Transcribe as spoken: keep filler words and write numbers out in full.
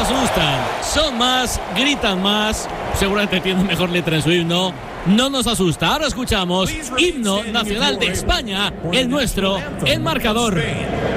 asustan. Son más, gritan más. Seguramente tienen mejor letra en su himno. No nos asusta. Ahora escuchamos himno nacional de España, el nuestro, el marcador.